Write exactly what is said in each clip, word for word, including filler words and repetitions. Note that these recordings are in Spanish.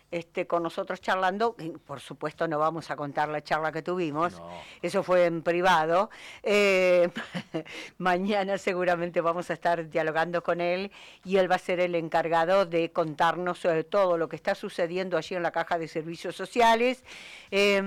este, con nosotros charlando. Por supuesto no vamos a contar la charla que tuvimos, No. eso fue en privado. Eh, mañana seguramente vamos a estar dialogando con él y él va a ser el encargado de contarnos eh, todo lo que está sucediendo allí en la Caja de Servicios Sociales. Eh,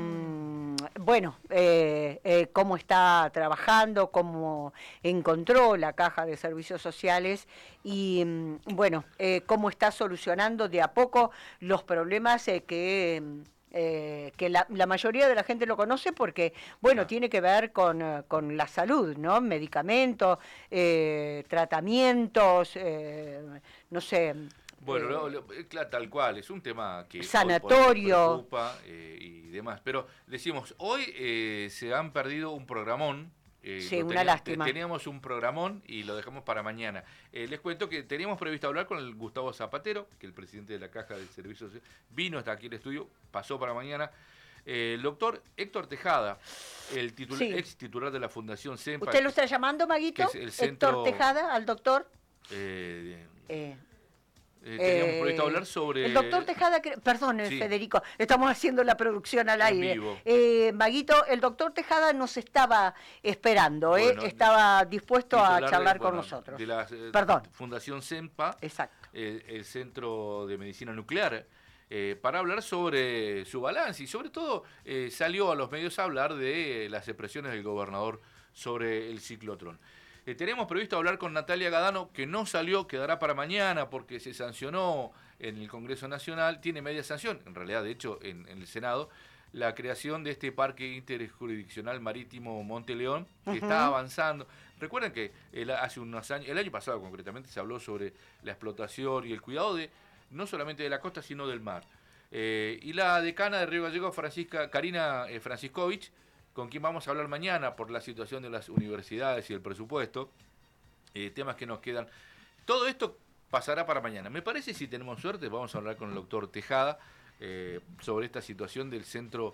bueno, eh, eh, cómo está trabajando, cómo encontró la Caja de Servicios Sociales y bueno, eh, cómo está solucionando de a poco los problemas eh, que... Eh, que la, la mayoría de la gente lo conoce porque, bueno, Claro. tiene que ver con, uh, con la salud, ¿no? Medicamentos, eh, tratamientos, eh, no sé... Bueno, lo, lo, claro, tal cual, es un tema que hoy por hoy sanatorio. preocupa eh, y demás. Pero decimos, hoy eh, se han perdido un programón. Eh, Sí, lo una teníamos, lástima. teníamos un programón y lo dejamos para mañana. Eh, les cuento que teníamos previsto hablar con el Gustavo Zapatero, que es el presidente de la Caja de Servicios, vino hasta aquí al estudio, pasó para mañana. Eh, el doctor Héctor Tejada, el titular, Sí. ex titular de la Fundación SEMPA. ¿Usted lo está llamando, Maguito? Que es el centro, Héctor Tejada, al doctor. Eh, eh. Eh, teníamos eh, previsto hablar sobre... El doctor Tejada, perdón, sí. Federico, estamos haciendo la producción al en aire. Vivo. Eh, Maguito, el doctor Tejada nos estaba esperando, bueno, eh, estaba dispuesto a charlar de, con bueno, nosotros. De la eh, perdón. Fundación SEMPA, exacto, eh, el Centro de Medicina Nuclear, eh, para hablar sobre su balance y sobre todo eh, salió a los medios a hablar de las expresiones del gobernador sobre el ciclotrón. Eh, tenemos previsto hablar con Natalia Gadano, que no salió, quedará para mañana porque se sancionó en el Congreso Nacional, tiene media sanción, en realidad de hecho en, en el Senado, la creación de este Parque Interjurisdiccional Marítimo Monte León, que uh-huh. está avanzando. Recuerden que el, hace unos años, el año pasado concretamente, se habló sobre la explotación y el cuidado de no solamente de la costa, sino del mar. Eh, y la decana de Río Gallegos, Francisca, Karina eh, Franciscovich, con quien vamos a hablar mañana por la situación de las universidades y el presupuesto, eh, temas que nos quedan. Todo esto pasará para mañana. Me parece, si tenemos suerte, vamos a hablar con el doctor Tejada eh, sobre esta situación del Centro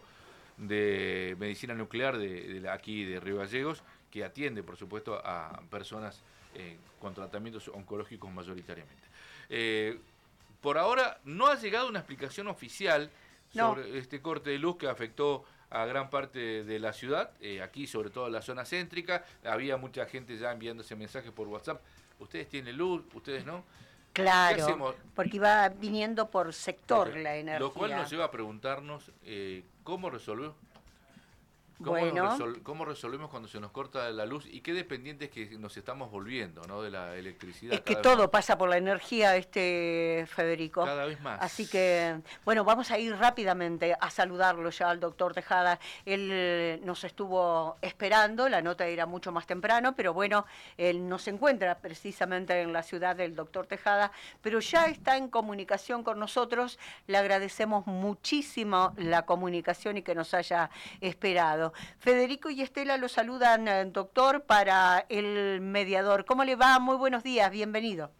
de Medicina Nuclear de, de aquí de Río Gallegos, que atiende, por supuesto, a personas eh, con tratamientos oncológicos mayoritariamente. Eh, por ahora no ha llegado una explicación oficial sobre no. este corte de luz que afectó a gran parte de la ciudad, eh, aquí sobre todo en la zona céntrica. Había mucha gente ya enviándose mensajes por WhatsApp. Ustedes tienen luz, ustedes no. Claro, porque iba viniendo por sector porque, la energía. Lo cual nos lleva a preguntarnos eh, cómo resolver. ¿Cómo, bueno. resol ¿Cómo resolvemos cuando se nos corta la luz y qué dependientes que nos estamos volviendo, ¿no? De la electricidad? Es que todo pasa por la energía, este Federico. Cada vez más. Así que, bueno, vamos a ir rápidamente a saludarlo ya al doctor Tejada. Él nos estuvo esperando, la nota era mucho más temprano, pero bueno, él no se encuentra precisamente en la ciudad del doctor Tejada, pero ya está en comunicación con nosotros. Le agradecemos muchísimo la comunicación y que nos haya esperado. Federico y Estela lo saludan, doctor, para el mediador. ¿Cómo le va? Muy buenos días, bienvenido.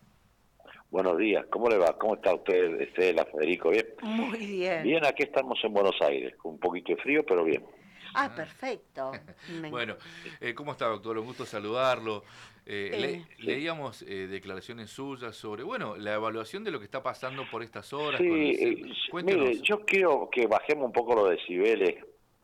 Buenos días, ¿cómo le va? ¿Cómo está usted, Estela, Federico? ¿Bien? Muy bien. Bien, aquí estamos en Buenos Aires, con un poquito de frío, pero bien. Ah, perfecto. Bueno, eh, ¿cómo está, doctor? Un gusto saludarlo. Eh, eh, le, sí. Leíamos eh, declaraciones suyas sobre, bueno, la evaluación de lo que está pasando por estas horas. Sí, con el eh, mire, yo quiero que bajemos un poco los decibeles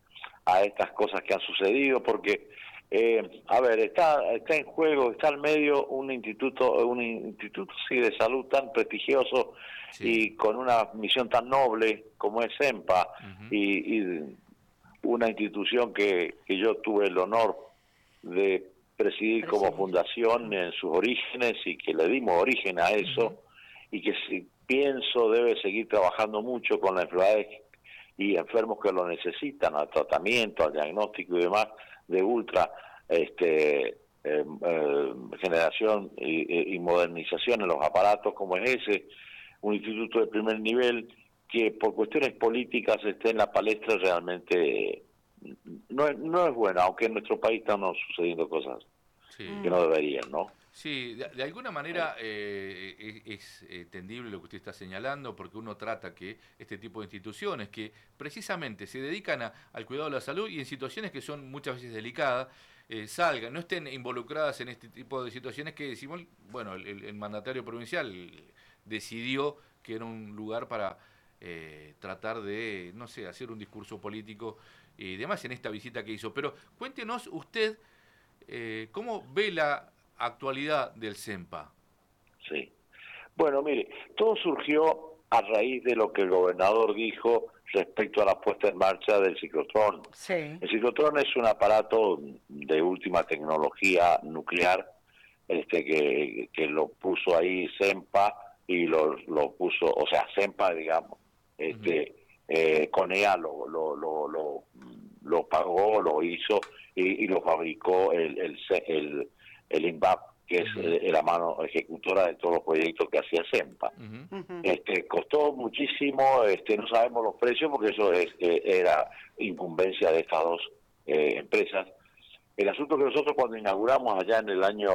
a estas cosas que han sucedido, porque, eh, a ver, está está en juego, está al medio un instituto, un instituto sí, de salud tan prestigioso sí. y con una misión tan noble como es SEMPA, uh-huh. y, y una institución que, que yo tuve el honor de presidir como fundación en sus orígenes y que le dimos origen a eso, uh-huh. y que si, pienso debe seguir trabajando mucho con las enfermedades y enfermos que lo necesitan, al tratamiento, al diagnóstico y demás, de ultra este eh, eh, generación y, y modernización en los aparatos como es ese, un instituto de primer nivel que por cuestiones políticas esté en la palestra realmente no es, no es bueno, aunque en nuestro país están sucediendo cosas sí. que no deberían, ¿no? Sí, de, de alguna manera eh, es, es eh, tendible lo que usted está señalando, porque uno trata que este tipo de instituciones que precisamente se dedican a, al cuidado de la salud y en situaciones que son muchas veces delicadas, eh, salgan, no estén involucradas en este tipo de situaciones que decimos, bueno, el, el mandatario provincial decidió que era un lugar para eh, tratar de, no sé, hacer un discurso político y demás en esta visita que hizo. Pero cuéntenos usted eh, cómo ve la actualidad del CEMPA. Sí. Bueno, mire, todo surgió a raíz de lo que el gobernador dijo respecto a la puesta en marcha del ciclotrón. Sí. El ciclotrón es un aparato de última tecnología nuclear, este que, que lo puso ahí CEMPA y lo, lo puso, o sea, CEMPA, digamos, este, uh-huh. eh, CONEA lo, lo, lo, lo, lo pagó, lo hizo y, y lo fabricó el, el, el, el INVAP, que es uh-huh. la mano ejecutora de todos los proyectos que hacía CEMPA. Uh-huh. Este, costó muchísimo, este, no sabemos los precios porque eso es, eh, era incumbencia de estas dos eh, empresas. El asunto que nosotros cuando inauguramos allá en el año,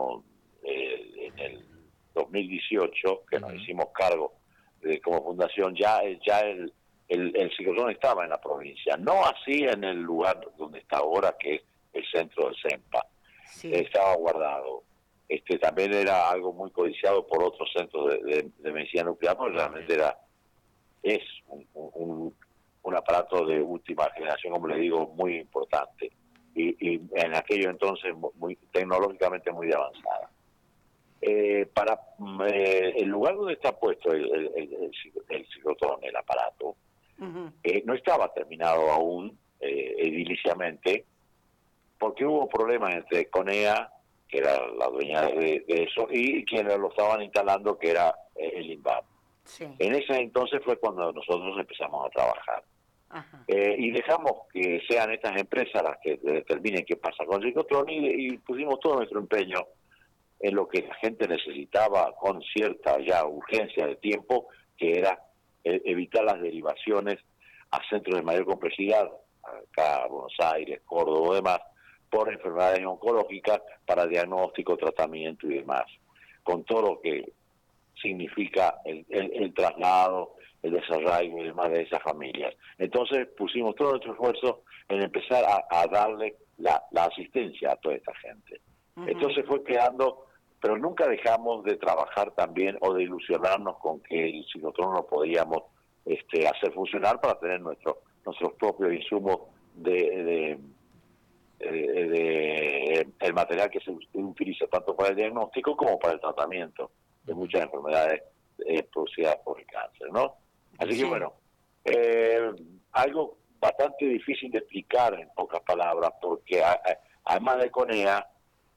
eh, en el dos mil dieciocho, que uh-huh. nos hicimos cargo de, como fundación, ya, ya el, el, el ciclotrón estaba en la provincia, no así en el lugar donde está ahora, que es el centro del CEMPA. Sí. Estaba guardado. Este también era algo muy codiciado por otros centros de, de, de medicina nuclear, porque realmente era es un, un, un aparato de última generación, como le digo, muy importante y, y en aquello entonces muy tecnológicamente muy avanzada. Eh, para eh, el lugar donde está puesto el, el, el, el ciclotrón, el aparato, uh-huh. eh, no estaba terminado aún eh, ediliciamente, porque hubo problemas entre CONEA, que era la dueña de, de eso, y quienes lo estaban instalando, que era eh, el INVAP. Sí. En ese entonces fue cuando nosotros empezamos a trabajar. Eh, y dejamos que sean estas empresas las que determinen qué pasa con el ciclotrón y, y pusimos todo nuestro empeño en lo que la gente necesitaba con cierta ya urgencia de tiempo, que era eh, evitar las derivaciones a centros de mayor complejidad, acá Buenos Aires, Córdoba y demás, por enfermedades oncológicas para diagnóstico, tratamiento y demás, con todo lo que significa el, el, el traslado, el desarraigo y demás de esas familias. Entonces pusimos todo nuestro esfuerzo en empezar a, a darle la, la asistencia a toda esta gente. Uh-huh. Entonces fue quedando, pero nunca dejamos de trabajar también o de ilusionarnos con que el ciclotrón lo podíamos este, hacer funcionar para tener nuestro, nuestros propios insumos de... de De, de, el material que se utiliza tanto para el diagnóstico como para el tratamiento de muchas enfermedades eh, producidas por el cáncer, ¿no? Así sí. que bueno, eh, algo bastante difícil de explicar en pocas palabras, porque a, a, además de CONEA,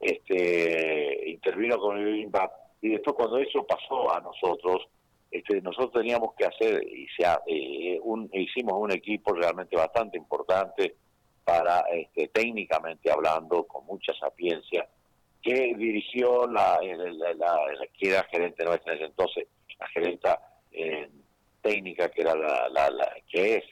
este, intervino con el INVAP, y después cuando eso pasó a nosotros, este, nosotros teníamos que hacer, y sea, eh, un, hicimos un equipo realmente bastante importante, para este, técnicamente hablando, con mucha sapiencia, que dirigió la, la, la, la que era gerente nuestra en ese entonces, la gerenta eh, técnica, que era la, la, la que es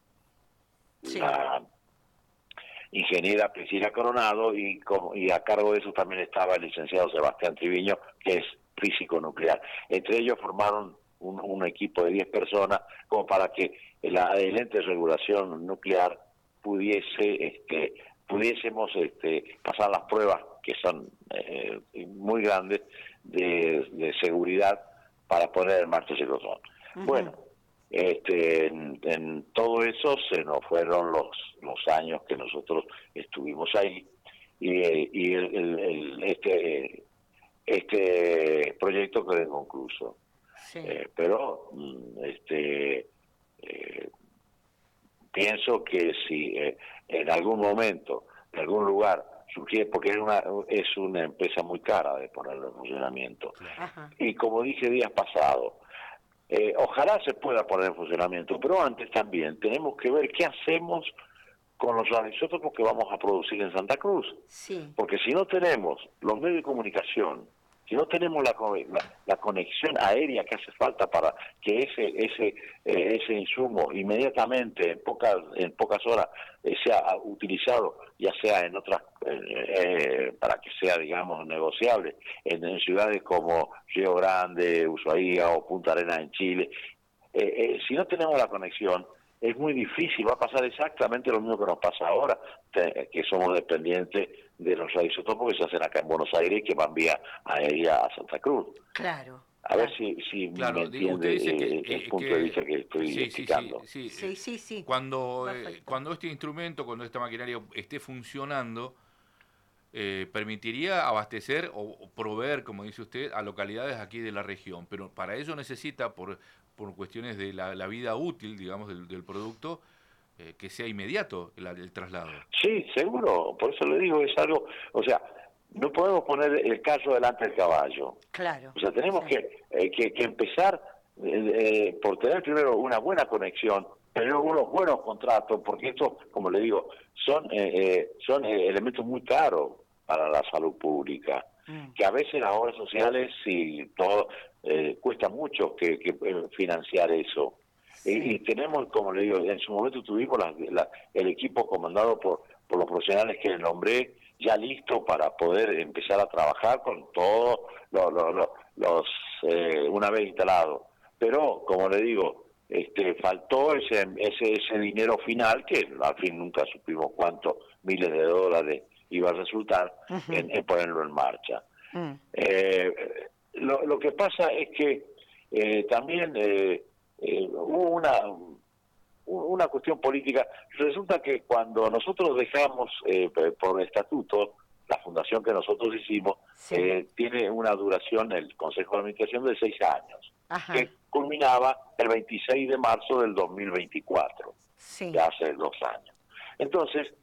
sí. la ingeniera Priscila Coronado, y, como, y a cargo de eso también estaba el licenciado Sebastián Triviño, que es físico nuclear. Entre ellos formaron un, un equipo de diez personas, como para que la, el ente de regulación nuclear pudiese este pudiésemos este pasar las pruebas que son eh, muy grandes de, de seguridad para poner en marcha el ciclotrón. Uh-huh. Bueno, este en, en todo eso se nos fueron los los años que nosotros estuvimos ahí y, y el, el, el, este este proyecto quedó inconcluso. Sí. Eh, pero este eh, pienso que si eh, en algún momento, en algún lugar, surgiera, porque es una, es una empresa muy cara de ponerlo en funcionamiento. Ajá. Y como dije días pasados, eh, ojalá se pueda poner en funcionamiento, pero antes también tenemos que ver qué hacemos con los radioisótopos que vamos a producir en Santa Cruz. Sí. Porque si no tenemos los medios de comunicación, si no tenemos la, la, la conexión aérea que hace falta para que ese ese eh, ese insumo inmediatamente en pocas en pocas horas eh, sea utilizado, ya sea en otras eh, eh, para que sea, digamos, negociable en, en ciudades como Río Grande, Ushuaia o Punta Arenas en Chile, eh, eh, si no tenemos la conexión es muy difícil, va a pasar exactamente lo mismo que nos pasa ahora, que somos dependientes de los radioisótopos que se hacen acá en Buenos Aires y que van vía aérea a Santa Cruz. Claro. A ver si, si claro, me digo, entiende usted dice que, eh, el eh, punto que- de vista que estoy sí, sí, explicando. sí, sí, Sí, eh, sí, sí. cuando, eh, Perfecto. cuando este instrumento, cuando esta maquinaria esté funcionando, eh, permitiría abastecer o, o proveer, como dice usted, a localidades aquí de la región, pero para ello necesita, por, por cuestiones de la, la vida útil, digamos, del, del producto, eh, que sea inmediato el, el traslado. Sí, seguro, por eso le digo, es algo, o sea, no podemos poner el caso delante del caballo. Claro. O sea, tenemos Sí. que, eh, que, que empezar eh, eh, por tener primero una buena conexión, tener unos buenos contratos, porque estos, como le digo, son, eh, eh, son eh, elementos muy caros para la salud pública, Mm. que a veces las obras sociales sí, todo eh, cuesta mucho que, que eh, financiar eso. Sí. Y, y tenemos, como le digo, en su momento tuvimos la, la, el equipo comandado por, por los profesionales que nombré, ya listo para poder empezar a trabajar con todos los, los, los, los eh, una vez instalados. Pero, como le digo, este faltó ese, ese, ese dinero final, que al fin nunca supimos cuántos miles de dólares iba a resultar Uh-huh. en, en ponerlo en marcha. Mm. Eh, lo, lo que pasa es que eh, también eh, eh, hubo una una cuestión política. Resulta que cuando nosotros dejamos eh, por estatuto la fundación que nosotros hicimos, Sí. eh, tiene una duración, el Consejo de Administración, de seis años, Ajá. que culminaba el veintiséis de marzo del dos mil veinticuatro, Sí. ya hace dos años. Entonces,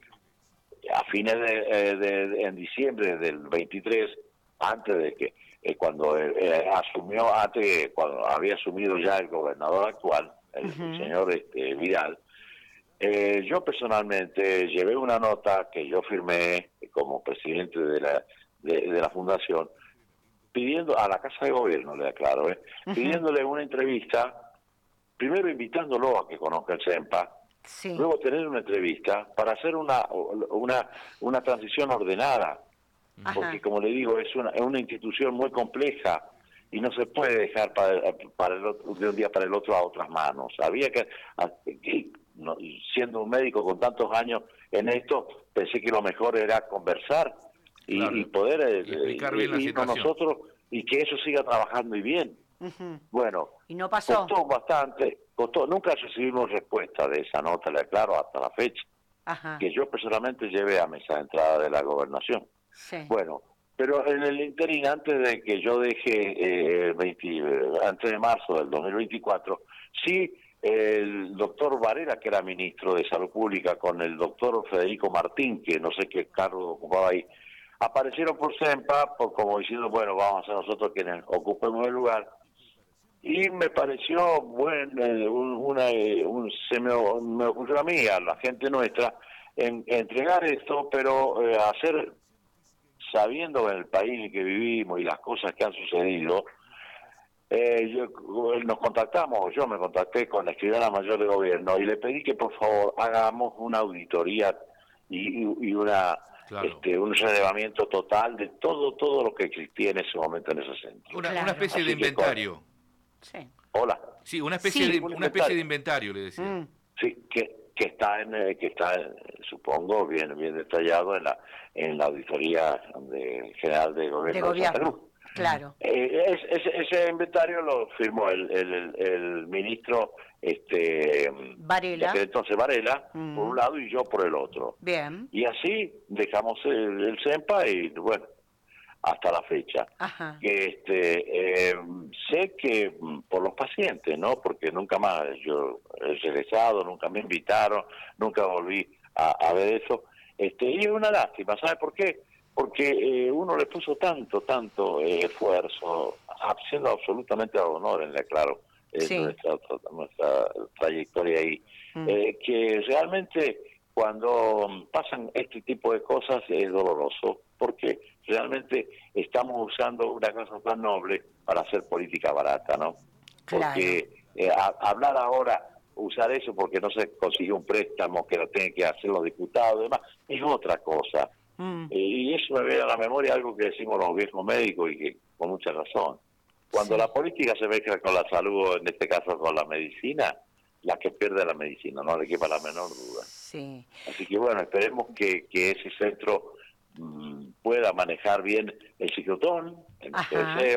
a fines de, eh, de, de en diciembre del veintitrés, antes de que eh, cuando eh, eh, asumió, antes cuando había asumido ya el gobernador actual, el, Uh-huh. el señor este, Vidal, eh, yo personalmente llevé una nota que yo firmé como presidente de la de, de la fundación, pidiendo a la Casa de Gobierno, le aclaro, eh, Uh-huh. pidiéndole una entrevista, primero invitándolo a que conozca el CEMPA, Sí. luego tener una entrevista para hacer una una una transición ordenada, Ajá. porque como le digo, es una, es una institución muy compleja y no se puede dejar para, para el otro, de un día para el otro a otras manos. Había que, que no, siendo un médico con tantos años en esto, pensé que lo mejor era conversar y, Claro, y poder eh, y explicar bien la ir con situación. nosotros y que eso siga trabajando y bien. Uh-huh. Bueno, ¿Y no pasó? costó bastante, costó, nunca recibimos respuesta de esa nota, le aclaro, hasta la fecha, Ajá. que yo personalmente llevé a mesa de entrada de la gobernación. Sí. Bueno, pero en el interín, antes de que yo deje, eh, veinte, antes de marzo del dos mil veinticuatro, sí, el doctor Varela, que era ministro de Salud Pública, con el doctor Federico Martín, que no sé qué cargo ocupaba ahí, aparecieron por CEMPA, por, como diciendo, bueno, vamos a ser nosotros quienes ocupemos el lugar. Y me pareció, bueno, eh, un, una, eh, un, se me, me ocurrió a mí, a la gente nuestra, en, entregar esto, pero eh, hacer, sabiendo en el país en el que vivimos y las cosas que han sucedido, eh, yo, nos contactamos, yo me contacté con la escribana mayor de gobierno y le pedí que por favor hagamos una auditoría y, y una Claro. este, un relevamiento total de todo todo lo que existía en ese momento en ese centro. Una, Claro. una especie Así de que, inventario. Sí. Hola. Sí, una especie Sí. de Un una especie de inventario. inventario, le decía. Mm. Sí, que, que está en, eh, que está eh, supongo bien bien detallado en la en la auditoría de, general de gobierno De de Santa Cruz. gobierno. Claro. Eh, es, ese, ese inventario lo firmó el, el, el ministro este Varela. de aquel entonces Varela Mm. por un lado y yo por el otro, Bien. y así dejamos el, el CEMPA y bueno, hasta la fecha. Ajá. Que este eh, sé que mm, por los pacientes, ¿no? Porque nunca más yo he regresado, nunca me invitaron, nunca volví a, a ver eso. Este, y es una lástima, ¿sabe por qué? Porque eh, uno le puso tanto, tanto eh, esfuerzo, haciendo absolutamente a honor, en la claro, eh, Sí. nuestra, nuestra trayectoria ahí, Mm. eh, que realmente cuando pasan este tipo de cosas es doloroso, porque realmente estamos usando una cosa tan noble para hacer política barata, ¿no? Claro. Porque eh, a, hablar ahora, usar eso porque no se consiguió un préstamo que lo tienen que hacer los diputados y demás, es otra cosa. Mm. Eh, y eso me viene a la memoria algo que decimos los viejos médicos y que con mucha razón. Cuando Sí. la política se mezcla con la salud, en este caso con la medicina, la que pierde la medicina, no le quepa la menor duda. Sí. Así que bueno, esperemos que, que ese centro mmm, pueda manejar bien el ciclotón, el Ajá. deseo,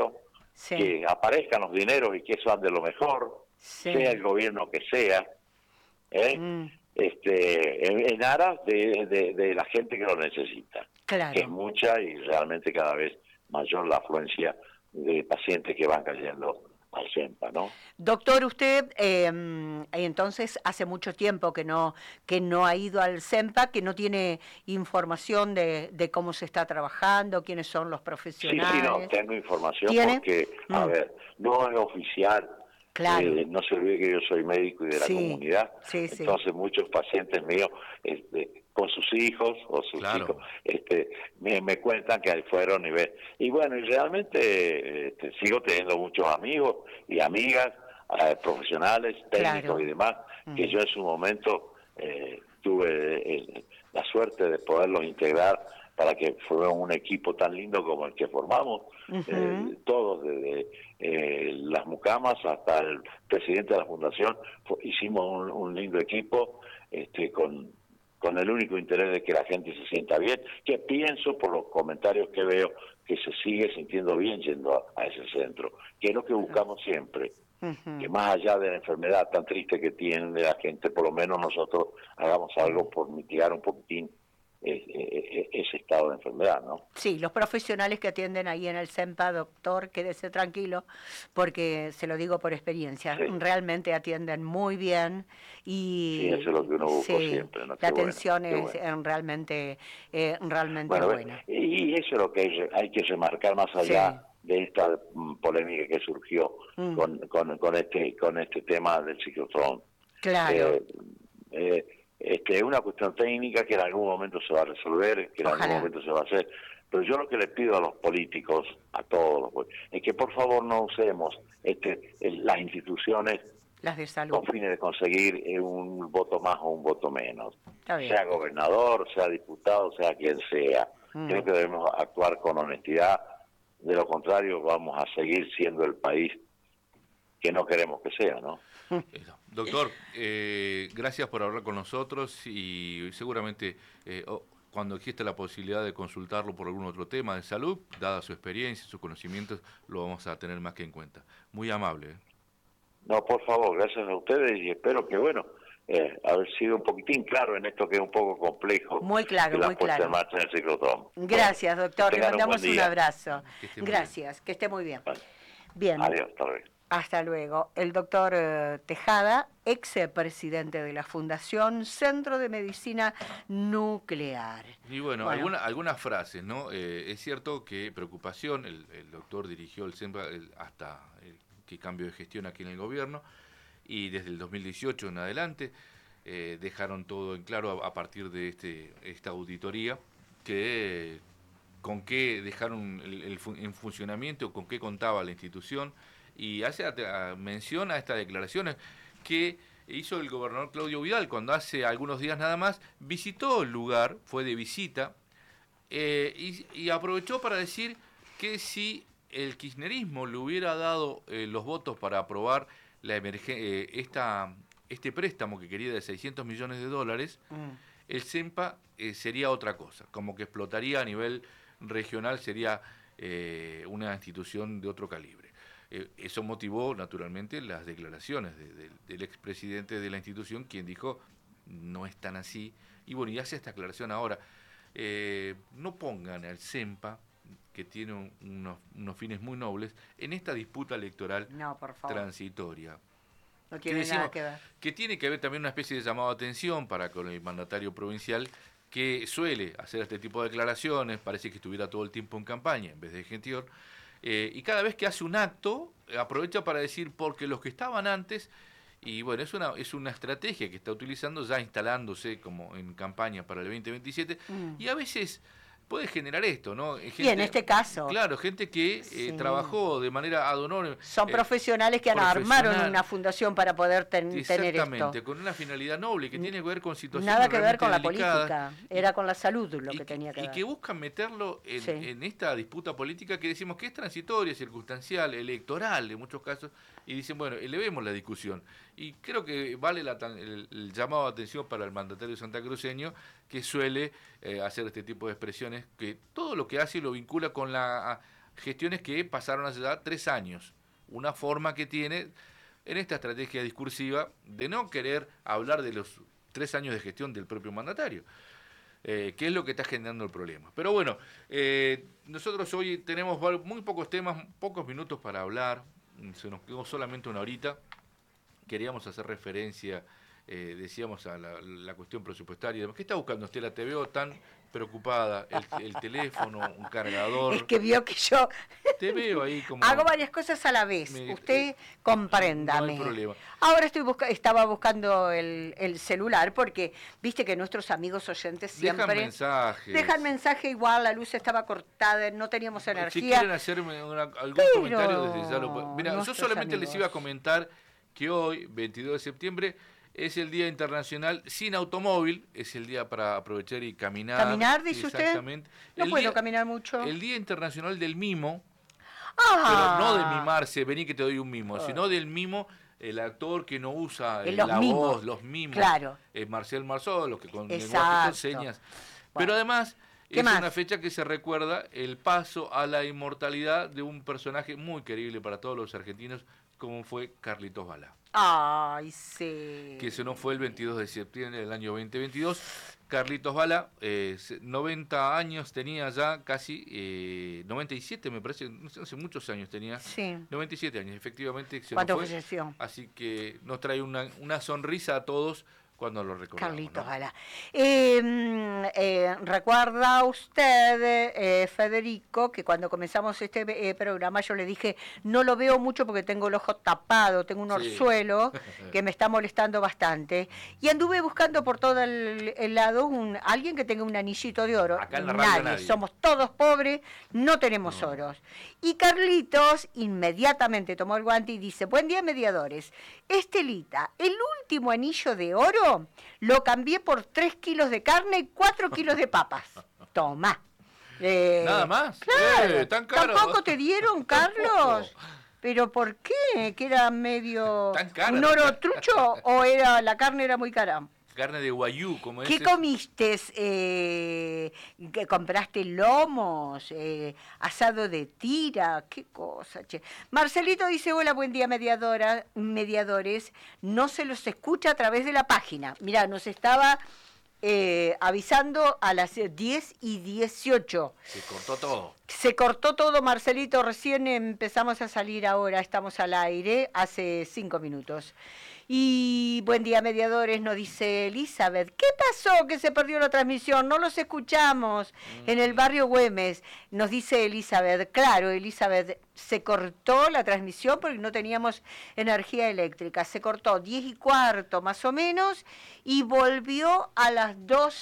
sí. que aparezcan los dineros y que eso ande lo mejor, Sí. sea el gobierno que sea, ¿eh? Mm, este, en, en aras de, de, de la gente que lo necesita, claro. que es mucha y realmente cada vez mayor la afluencia de pacientes que van cayendo al CEMPA, ¿no? Doctor, usted eh, entonces hace mucho tiempo que no que no ha ido al CEMPA, que no tiene información de, de cómo se está trabajando, quiénes son los Sí, profesionales. sí, no, tengo información ¿Tiene? porque, a Mm, ver, no es oficial. claro. Eh, no se olvide que yo soy médico y de la Sí, comunidad, sí, sí. entonces muchos pacientes míos, este, con sus hijos o sus Claro. hijos, este, me, me cuentan que ahí fueron y ven. Y bueno, y realmente este, sigo teniendo muchos amigos y amigas, eh, profesionales, técnicos Claro. y demás, que Mm. yo en su momento eh, tuve eh, la suerte de poderlos integrar para que fueran un equipo tan lindo como el que formamos, Ujú. eh, todos, desde eh, las mucamas hasta el presidente de la fundación, fu- hicimos un, un lindo equipo este, con, con el único interés de que la gente se sienta bien, que pienso por los comentarios que veo que se sigue sintiendo bien yendo a, a ese centro, que es lo que buscamos siempre, Ujú. que más allá de la enfermedad tan triste que tiene la gente, por lo menos nosotros hagamos algo por mitigar un poquitín eh, eh, ese estado de enfermedad, ¿no? Sí, los profesionales que atienden ahí en el CEMPA, doctor, quédese tranquilo, porque se lo digo por experiencia, Sí, realmente atienden muy bien sí, eso es lo que y uno buscó sí, siempre, ¿no? la Qué bueno, atención qué es bueno. eh, realmente, eh, realmente Bueno, ve, buena. y eso es lo que hay, hay que remarcar más Sí, allá de esta mm, polémica que surgió mm, con, con, con este con este tema del ciclotrón. claro, Eh, eh, este, es una cuestión técnica que en algún momento se va a resolver, que en algún ojalá, momento se va a hacer. Pero yo lo que le pido a los políticos, a todos, pues, es que por favor no usemos este, el- las instituciones las de salud, con fines de conseguir eh, un voto más o un voto menos, está bien. sea gobernador, sea diputado, sea quien sea. Mm. Creo que debemos actuar con honestidad, de lo contrario vamos a seguir siendo el país que no queremos que sea, ¿no? Eso. Doctor, eh, gracias por hablar con nosotros y seguramente eh, oh, cuando existe la posibilidad de consultarlo por algún otro tema de salud, dada su experiencia, sus conocimientos, lo vamos a tener más que en cuenta. Muy amable. ¿eh? No, por favor, gracias a ustedes y espero que, bueno, eh, haber sido un poquitín claro en esto que es un poco complejo, Muy claro, de la muy puesta en claro. marcha del ciclotrón. Gracias, Bueno, que doctor, le tengan un buen mandamos un día. abrazo. Que esté muy bien. Gracias, que esté muy bien. Vale. Bien. Adiós, hasta luego. Hasta luego. El doctor eh, Tejada, ex presidente de la Fundación Centro de Medicina Nuclear. Y bueno, Bueno. Alguna, algunas frases, ¿no? Eh, es cierto que preocupación, el, el doctor dirigió el CEMPA el- hasta el, que cambio de gestión aquí en el gobierno, y desde el dos mil dieciocho en adelante eh, dejaron todo en claro a, a partir de este esta auditoría, que con qué dejaron el, el fun- en funcionamiento, con qué contaba la institución, y hace a- a- mención a estas declaraciones que hizo el gobernador Claudio Vidal cuando hace algunos días nada más visitó el lugar, fue de visita, eh, y, y aprovechó para decir que si el kirchnerismo le hubiera dado eh, los votos para aprobar la emergen- eh, esta, este préstamo que quería de seiscientos millones de dólares, Mm. el CEMPA eh, sería otra cosa, como que explotaría a nivel regional, sería eh, una institución de otro calibre. Eh, eso motivó naturalmente las declaraciones de- de- del expresidente de la institución, quien dijo, no es tan así, y bueno, y hace esta aclaración ahora. Eh, no pongan al CEMPA, que tiene un- unos, unos fines muy nobles, en esta disputa electoral No, por favor. transitoria. No Que tiene decimos nada que ver. que tiene que haber también una especie de llamado a atención para con el mandatario provincial, que suele hacer este tipo de declaraciones, parece que estuviera todo el tiempo en campaña en vez de gestión, eh, y cada vez que hace un acto eh, aprovecha para decir porque los que estaban antes, y bueno, es una, es una estrategia que está utilizando ya instalándose como en campaña para el veinte veintisiete, Mm. y a veces puede generar esto, ¿no? Y en este caso. Claro, gente que eh, Sí. trabajó de manera ad honorem. Son eh, profesionales que profesional. armaron una fundación para poder ten- tener Exactamente, esto. con una finalidad noble que tiene que ver con situaciones Nada que ver realmente con la delicadas, política, era con la salud lo y, que tenía que y ver. que buscan meterlo en, Sí. en esta disputa política que decimos que es transitoria, circunstancial, electoral en muchos casos, y dicen, bueno, elevemos la discusión. Y creo que vale la tan- el, el llamado de atención para el mandatario santacruceño, que suele eh, hacer este tipo de expresiones, que todo lo que hace lo vincula con la gestiones que pasaron hace ya tres años. Una forma que tiene en esta estrategia discursiva de no querer hablar de los tres años de gestión del propio mandatario, eh, que es lo que está generando el problema. Pero bueno, eh, nosotros hoy tenemos muy pocos temas, pocos minutos para hablar, se nos quedó solamente una horita. Queríamos hacer referencia, eh, decíamos, a la, la cuestión presupuestaria. ¿Qué está buscando usted? La T V O tan preocupada, el, el teléfono, un cargador. Es que vio que yo te veo ahí como... hago varias cosas a la vez, me, usted eh, compréndame. No hay problema. Ahora estoy busca estaba buscando el, el celular porque viste que nuestros amigos oyentes siempre... Dejan mensajes. Dejan mensaje igual, la luz estaba cortada, no teníamos energía. Si quieren hacerme una, algún Pero comentario desde ya lo... Mira, yo solamente amigos. les iba a comentar que hoy, veintidós de septiembre, es el Día Internacional sin automóvil, es el día para aprovechar y caminar. ¿Caminar, dice exactamente. usted? No el puedo día, caminar mucho. El Día Internacional del Mimo, ah. pero no de mimarse, vení que te doy un mimo, ah. sino del mimo, el actor que no usa eh, la mimos. voz, los mimos. Claro. Es Marcel Marceau, los que con Exacto. lenguaje con señas. Bueno. Pero además... Es más? una fecha que se recuerda el paso a la inmortalidad de un personaje muy querible para todos los argentinos, como fue Carlitos Balá. Ay, sí. Que se nos fue el veintidós de septiembre del año veinte veintidós. Carlitos Balá, eh, noventa años tenía ya, casi, eh, noventa y siete me parece, no sé, hace muchos años tenía. Sí. noventa y siete años, efectivamente. Se ¿Cuánto nos fue, falleció? así que nos trae una, una sonrisa a todos cuando lo recordamos. Carlitos ¿no? Balá. Eh, eh, ¿Recuerda usted, eh, Federico, que cuando comenzamos este eh, programa yo le dije, no lo veo mucho porque tengo el ojo tapado, tengo un Sí. orzuelo que me está molestando bastante? Y anduve buscando por todo el, el lado un, alguien que tenga un anillito de oro. Acá en la radio nadie. nadie. Somos todos pobres, no tenemos No. oros. Y Carlitos inmediatamente tomó el guante y dice, buen día, mediadores. Estelita, el último anillo de oro lo cambié por tres kilos de carne y cuatro kilos de papas. Toma. Eh, Nada más. Claro. Eh, tan caro. ¿Tampoco te dieron, Carlos? Tampoco. ¿Pero por qué? ¿Que era medio Tan cara. un oro trucho o era la carne era muy cara? Carne de guayú, como ¿Qué ese. comiste? Eh, ¿que ¿Compraste lomos? Eh, ¿Asado de tira? ¿Qué cosa, che? Marcelito dice, hola, buen día, mediadora, mediadores. No se los escucha a través de la página. Mirá, nos estaba eh, avisando a las diez y dieciocho. Se cortó todo. Se cortó todo, Marcelito. Recién empezamos a salir ahora. Estamos al aire hace cinco minutos. Y buen día, mediadores, nos dice Elizabeth. ¿Qué pasó que se perdió la transmisión? No los escuchamos en el barrio Güemes. Nos dice Elizabeth. Claro, Elizabeth, se cortó la transmisión porque no teníamos energía eléctrica. Se cortó diez y cuarto más o menos y volvió a las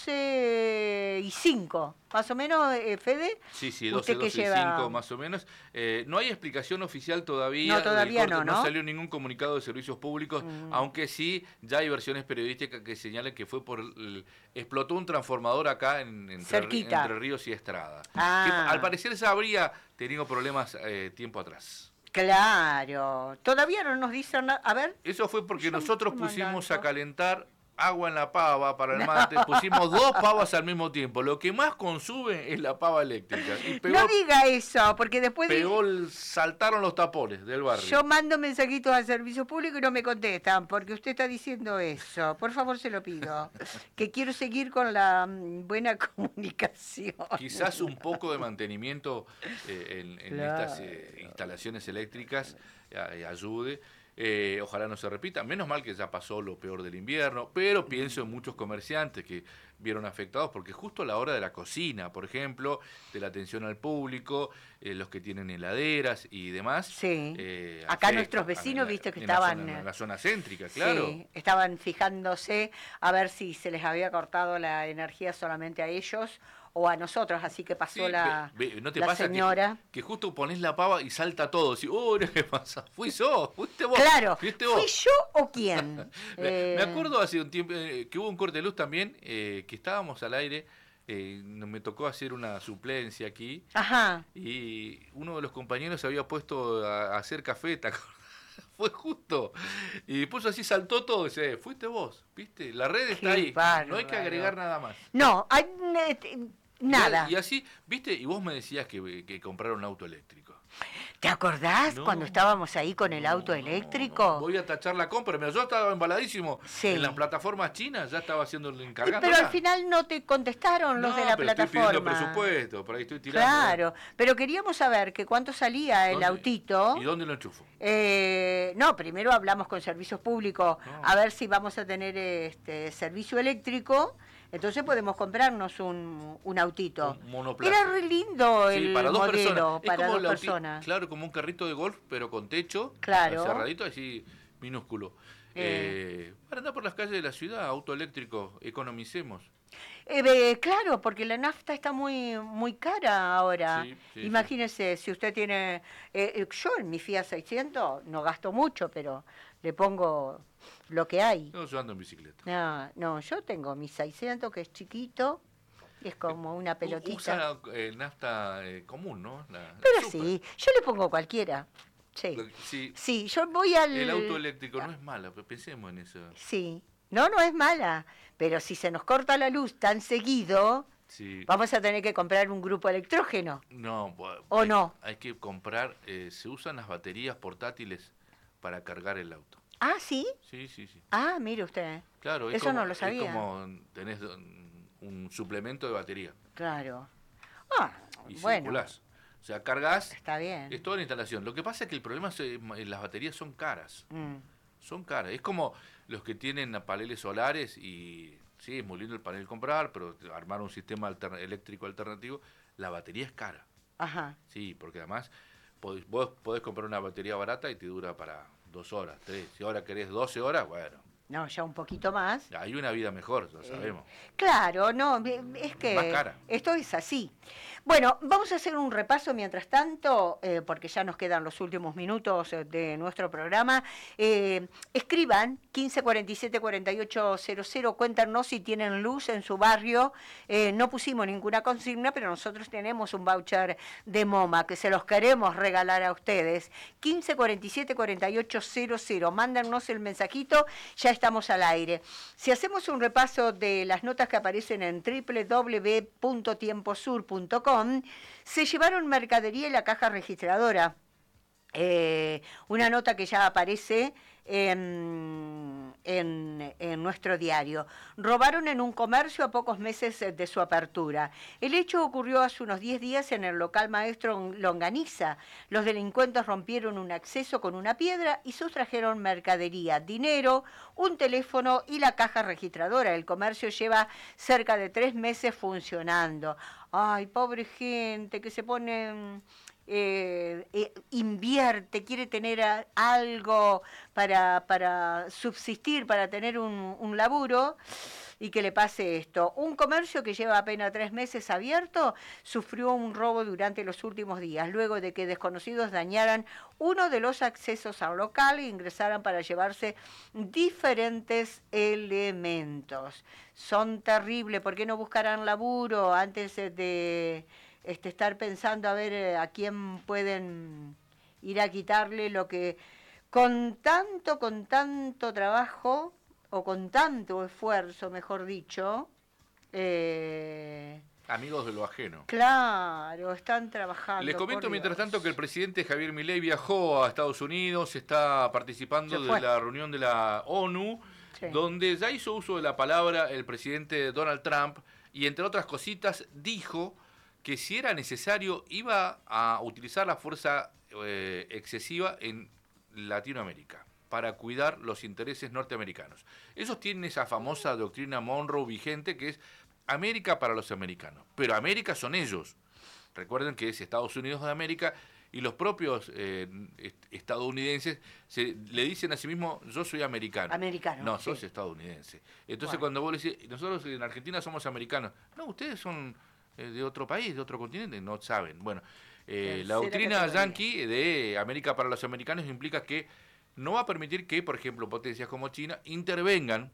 doce y cinco. Más o menos, eh, Fede. Sí, sí, doce, doce y lleva... cinco más o menos. Eh, no hay explicación oficial todavía. No, todavía corte, no, ¿no? No salió ningún comunicado de servicios públicos, mm. aunque sí, ya hay versiones periodísticas que señalan que fue por... El, explotó un transformador acá en, entre, entre Ríos y Estrada. Ah. Que, al parecer ya habría tenido problemas eh, tiempo atrás. Claro. Todavía no nos dicen nada. A ver. Eso fue porque Yo nosotros pusimos mandando. a calentar agua en la pava para el mate, pusimos dos pavas al mismo tiempo. Lo que más consume es la pava eléctrica. Y pegó, no diga eso, porque después... pegó el, saltaron los tapones del barrio. Yo mando mensajitos al servicio público y no me contestan, porque usted está diciendo eso. Por favor, se lo pido. Que quiero seguir con la mm, buena comunicación. Quizás un poco de mantenimiento eh, en, en Claro. estas eh, instalaciones eléctricas eh, ayude. Eh, ojalá no se repita, menos mal que ya pasó lo peor del invierno, pero pienso en muchos comerciantes que vieron afectados, porque justo a la hora de la cocina, por ejemplo, de la atención al público, eh, los que tienen heladeras y demás. Sí, eh, acá afecta, nuestros vecinos, la, viste que en estaban... La zona, en la zona céntrica, claro. Sí, estaban fijándose a ver si se les había cortado la energía solamente a ellos o a nosotros, así que pasó Sí, la, ve, ve, ¿no te la pasa señora. Que, que justo ponés la pava y salta todo? Así, oh, ¿qué pasa? ¿Fui yo? ¿Fuiste vos? Claro, ¿Fuiste vos? ¿fui yo o quién? me, eh... me acuerdo hace un tiempo eh, que hubo un corte de luz también, eh, que estábamos al aire, eh, me tocó hacer una suplencia aquí. Ajá. Y uno de los compañeros se había puesto a, a hacer café, ¿te acordás? Fue justo. Y puso así, saltó todo. Y dice, fuiste vos, ¿viste? La red está Qué ahí. bárbaro. No hay que agregar nada más. No, hay... Nada. Y, y así, ¿viste? Y vos me decías que, que compraron un auto eléctrico. ¿Te acordás No, cuando estábamos ahí con el no, auto no, eléctrico? no. Voy a tachar la compra. Mira, yo estaba embaladísimo Sí. en las plataformas chinas, ya estaba haciendo el Eh, encargado. Pero al final no te contestaron los no, de la pero plataforma. estoy pidiendo presupuesto, por ahí estoy tirando. Claro, pero queríamos saber que cuánto salía el ¿Dónde? autito. ¿Y dónde lo enchufo? Eh, no, primero hablamos con Servicios Públicos No. a ver si vamos a tener este servicio eléctrico. Entonces podemos comprarnos un, un autito. Un monoplaza. Era re lindo el Sí, para dos modelo, personas. Es para como dos el auti- personas. Claro, como un carrito de golf, pero con techo. Claro. Cerradito, así minúsculo. Eh, para andar por las calles de la ciudad, auto eléctrico, economicemos. Eh, eh, claro, porque la nafta está muy muy cara ahora. Sí, sí, Imagínese, si usted tiene... eh, eh, yo en mi Fiat seiscientos no gasto mucho, pero le pongo lo que hay. No, yo ando en bicicleta. No, no, yo tengo mi seiscientos que es chiquito, es como una pelotita. Usa eh, nafta eh, común, ¿no? La- la Pero super. sí, yo le pongo cualquiera. Sí. Lo- sí, Sí, yo voy al... el auto eléctrico no es malo, pero pensemos en eso. Sí. No, no es mala, pero si se nos corta la luz tan seguido, Sí. vamos a tener que comprar un grupo electrógeno. No, bueno, ¿O hay, no? hay que comprar, eh, se usan las baterías portátiles para cargar el auto. Ah, ¿sí? Sí, sí, sí. Ah, mire usted. Claro, es Eso como, no lo sabía. Es como tenés un, un suplemento de batería Claro. Ah, y bueno, circulás. O sea, cargas, está bien. es toda la instalación. Lo que pasa es que el problema es que las baterías son caras. Mm. Son caras. Es como los que tienen paneles solares y sí, es muy lindo el panel comprar, pero armar un sistema alter- eléctrico alternativo, la batería es cara. Ajá. Sí, porque además podés- vos podés comprar una batería barata y te dura para dos horas, tres. Si ahora querés doce horas, bueno, No, ya un poquito más. hay una vida mejor, lo sabemos. Claro, no, es que Más cara. esto es así. Bueno, vamos a hacer un repaso mientras tanto, eh, porque ya nos quedan los últimos minutos eh, de nuestro programa. Eh, escriban quince cuarenta y siete cuarenta y ocho cero cero, cuéntanos si tienen luz en su barrio. Eh, no pusimos ninguna consigna, pero nosotros tenemos un voucher de MoMA que se los queremos regalar a ustedes. quince cuarenta y siete cuarenta y ocho cero cero, mándanos el mensajito, ya estamos al aire. Si hacemos un repaso de las notas que aparecen en doble u doble u doble u punto tiemposur punto com, se llevaron mercadería y la caja registradora. Eh, una nota que ya aparece en, en, en nuestro diario. Robaron en un comercio a pocos meses de su apertura. El hecho ocurrió hace unos diez días en el local Maestro Longaniza. Los delincuentes rompieron un acceso con una piedra y sustrajeron mercadería, dinero, un teléfono y la caja registradora. El comercio lleva cerca de tres meses funcionando. Ay, pobre gente que se pone... Eh, eh, invierte, quiere tener a, algo para, para subsistir, para tener un, un laburo, y que le pase esto. Un comercio que lleva apenas tres meses abierto sufrió un robo durante los últimos días, luego de que desconocidos dañaran uno de los accesos al local e ingresaran para llevarse diferentes elementos. Son terribles, ¿por qué no buscarán laburo antes de... Este, estar pensando a ver eh, a quién pueden ir a quitarle lo que con tanto, con tanto trabajo o con tanto esfuerzo, mejor dicho, eh, Amigos de lo ajeno. claro, están trabajando. Les comento por mientras Dios. tanto que el presidente Javier Milei viajó a Estados Unidos, está participando Se de fue. la reunión de la ONU, Sí. donde ya hizo uso de la palabra el presidente Donald Trump y entre otras cositas dijo que si era necesario iba a utilizar la fuerza eh, excesiva en Latinoamérica para cuidar los intereses norteamericanos. Ellos tienen esa famosa doctrina Monroe vigente que es América para los americanos, pero América son ellos. Recuerden que es Estados Unidos de América y los propios eh, est- estadounidenses se, le dicen a sí mismos, yo soy americano. Americano, No, sí. sos estadounidense. Entonces Bueno. cuando vos le decís, nosotros en Argentina somos americanos. No, ustedes son eh, de otro país, de otro continente, no saben. Bueno, eh, la Tercera doctrina categoría. yanqui de América para los americanos implica que no va a permitir que, por ejemplo, potencias como China intervengan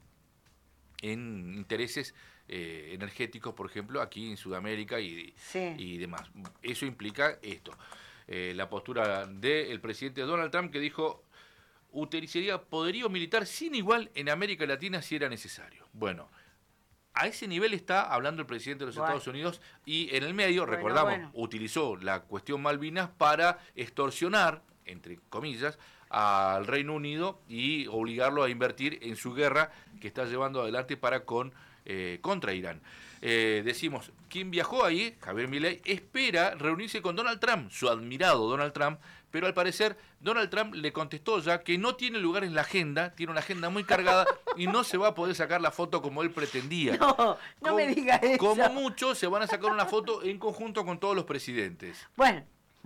en intereses eh, energéticos, por ejemplo, aquí en Sudamérica y, Sí. y demás. Eso implica esto. Eh, la postura del presidente Donald Trump que dijo utilizaría poderío militar sin igual en América Latina si era necesario. Bueno, A ese nivel está hablando el presidente de los Bueno. Estados Unidos y en el medio, Bueno, recordamos, bueno. utilizó la cuestión Malvinas para extorsionar, entre comillas, al Reino Unido y obligarlo a invertir en su guerra que está llevando adelante para con eh, contra Irán. Eh, decimos, quien viajó ahí, Javier Milei, espera reunirse con Donald Trump, su admirado Donald Trump, pero al parecer Donald Trump le contestó ya que no tiene lugar en la agenda, tiene una agenda muy cargada y no se va a poder sacar la foto como él pretendía. No, no como, me diga eso. Como mucho se van a sacar una foto en conjunto con todos los presidentes. Bueno.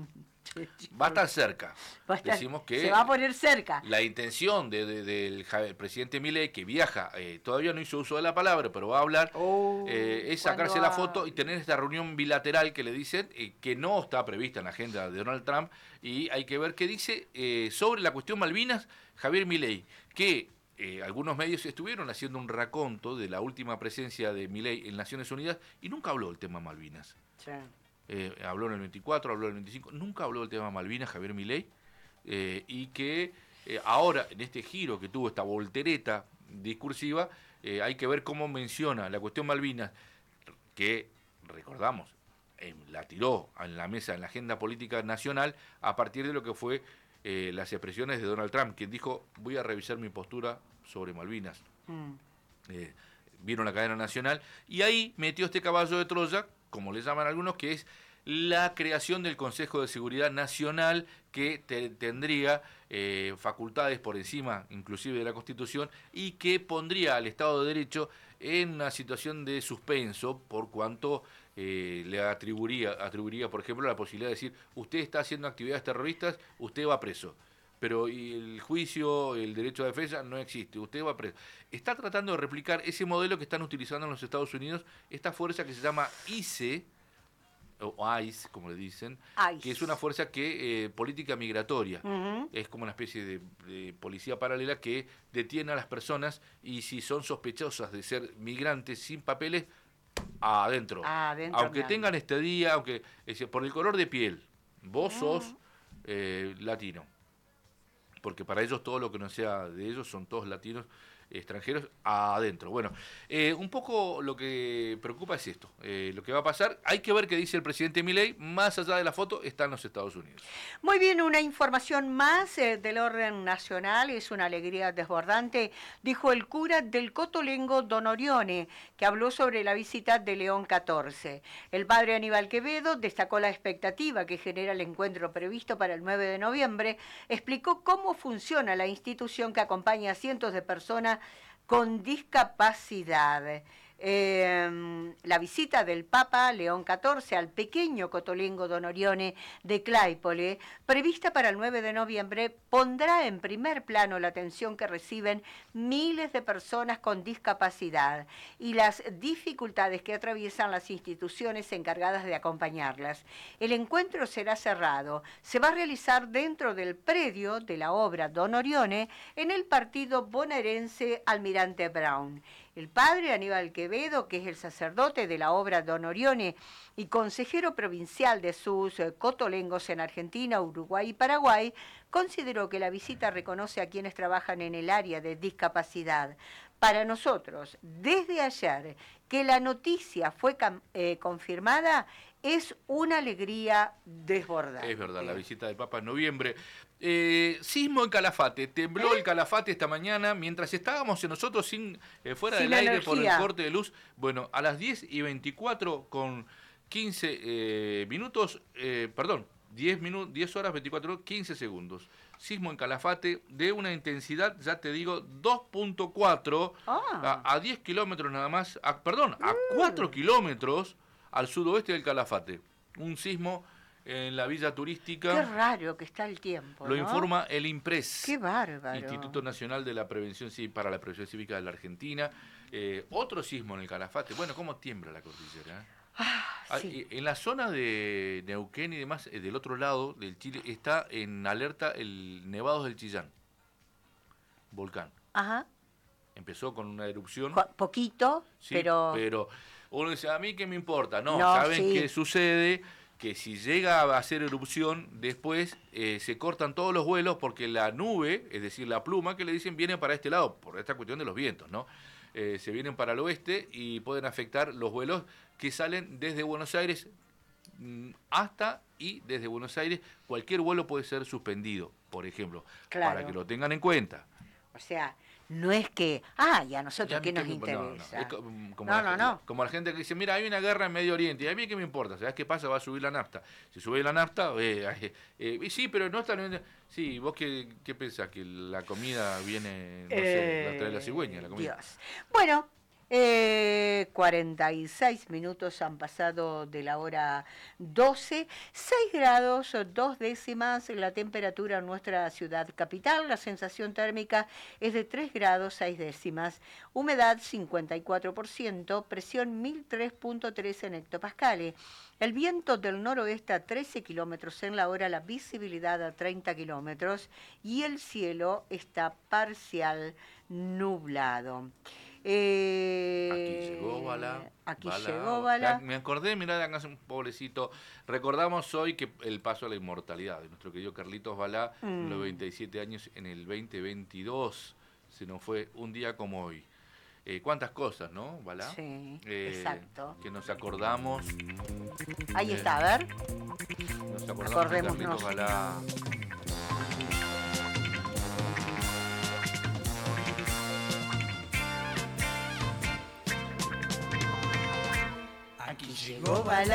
Va a estar cerca. Va a estar- Decimos que se va a poner cerca. la intención de, de- del ja- presidente Milei, que viaja, eh, todavía no hizo uso de la palabra, pero va a hablar, Oh, eh, es sacarse cuando la ha- foto y tener esta reunión bilateral que le dicen, eh, que no está prevista en la agenda de Donald Trump, y hay que ver qué dice eh, sobre la cuestión Malvinas Javier Milei, que eh, algunos medios estuvieron haciendo un raconto de la última presencia de Milei en Naciones Unidas y nunca habló del tema Malvinas. Sí. Eh, habló en el veinticuatro, habló en el veinticinco, nunca habló del tema Malvinas, Javier Milei, eh, y que eh, ahora, en este giro que tuvo esta voltereta discursiva, eh, hay que ver cómo menciona la cuestión Malvinas, que, recordamos, eh, la tiró en la mesa, en la agenda política nacional, a partir de lo que fue eh, las expresiones de Donald Trump, quien dijo, voy a revisar mi postura sobre Malvinas. Mm. Eh, vieron la cadena nacional, y ahí metió este caballo de Troya, como le llaman algunos, que es la creación del Consejo de Seguridad Nacional, que te- tendría eh, facultades por encima inclusive de la Constitución, y que pondría al Estado de Derecho en una situación de suspenso, por cuanto eh, le atribuiría, atribuiría, por ejemplo, la posibilidad de decir, usted está haciendo actividades terroristas, usted va preso. Pero y el juicio, el derecho a defensa no existe, usted va preso. Está tratando de replicar ese modelo que están utilizando en los Estados Unidos, esta fuerza que se llama I C E, o ICE, como le dicen, ICE. que es una fuerza que eh, política migratoria. Ujú. Es como una especie de, de policía paralela que detiene a las personas y si son sospechosas de ser migrantes sin papeles, adentro. Adentro, Aunque mirando. tengan estadía, aunque es decir, por el color de piel, vos Ah. sos eh, latino. Porque para ellos todo lo que no sea de ellos son todos latinos extranjeros adentro. Bueno, eh, un poco lo que preocupa es esto, eh, lo que va a pasar. Hay que ver qué dice el presidente Milei, más allá de la foto, está en los Estados Unidos. Muy bien, una información más eh, del orden nacional, es una alegría desbordante, dijo el cura del Cotolengo, Don Orione, que habló sobre la visita de León catorce. El padre Aníbal Quevedo destacó la expectativa que genera el encuentro previsto para el nueve de noviembre, explicó cómo funciona la institución que acompaña a cientos de personas con discapacidad. Eh, la visita del Papa León catorce al pequeño Cotolengo Don Orione de Claypole, prevista para el nueve de noviembre, pondrá en primer plano la atención que reciben miles de personas con discapacidad y las dificultades que atraviesan las instituciones encargadas de acompañarlas. El encuentro será cerrado, se va a realizar dentro del predio de la obra Don Orione en el partido bonaerense Almirante Brown. El padre Aníbal Quevedo, que es el sacerdote de la obra Don Orione y consejero provincial de sus eh, cotolengos en Argentina, Uruguay y Paraguay, consideró que la visita reconoce a quienes trabajan en el área de discapacidad. Para nosotros, desde ayer que la noticia fue eh, confirmada, es una alegría desbordante. Es verdad, la visita del Papa en noviembre. Eh, sismo en Calafate, tembló ¿Eh? el Calafate esta mañana mientras estábamos nosotros sin eh, fuera Sin del aire energía. por el corte de luz. Bueno, a las diez y veinticuatro con quince eh, minutos, eh, perdón, diez, minutos, diez horas veinticuatro, quince segundos. Sismo en Calafate de una intensidad, ya te digo, dos punto cuatro, Ah. a, a diez kilómetros nada más, a, perdón, a Mm. cuatro kilómetros al sudoeste del Calafate. Un sismo en la villa turística. Qué raro que está el tiempo, Lo ¿no? informa el IMPRES, Qué bárbaro. Instituto Nacional de la PrevenciónCí- para la Prevención Cívica de la Argentina. Eh, otro sismo en el Calafate. Bueno, ¿cómo tiembla la cordillera? eh? Ah, Ah, sí. y en la zona de Neuquén y demás, eh, del otro lado del Chile, está en alerta el Nevados del Chillán, volcán. Ajá. Empezó con una erupción. Jo- Poquito, Sí, pero... pero uno dice, ¿a mí qué me importa? No, No, ¿saben sí. qué sucede? Que si llega a hacer erupción, después eh, se cortan todos los vuelos porque la nube, es decir, la pluma que le dicen, viene para este lado, por esta cuestión de los vientos, ¿no? eh, se vienen para el oeste y pueden afectar los vuelos que salen desde Buenos Aires hasta y desde Buenos Aires. Cualquier vuelo puede ser suspendido, por ejemplo, claro. para que lo tengan en cuenta. O sea, no es que, ah, y a nosotros Ya, qué nos me, interesa. No, no. Es como, no, la, no, no. como la gente que dice, mira, hay una guerra en Medio Oriente, y a mí qué me importa, ¿sabes qué pasa? Va a subir la nafta. Si sube la nafta, eh, eh, eh, sí, pero no está... Sí, ¿vos qué, qué pensás? ¿Que la comida viene, no sé, la trae la cigüeña? La comida. Dios. Bueno, eh, cuarenta y seis minutos han pasado de la hora doce, seis grados, dos décimas la temperatura en nuestra ciudad capital, la sensación térmica es de tres grados, seis décimas, humedad cincuenta y cuatro por ciento, presión mil tres punto tres en hectopascales. El viento del noroeste a trece kilómetros en la hora, la visibilidad a treinta kilómetros y el cielo está parcial nublado. Eh, aquí llegó Bala. Aquí Bala, llegó Bala. Me acordé, mirá, acá un pobrecito. Recordamos hoy que el paso a la inmortalidad de nuestro querido Carlitos Balá, mm. noventa y siete años en el veinte veintidós. Se nos fue un día como hoy. Eh, ¿Cuántas cosas, no, Balá? Sí, eh, exacto. Que nos acordamos. Ahí eh, está, a ver. Nos acordamos de Carlitos Balá. Aquí llegó Bala.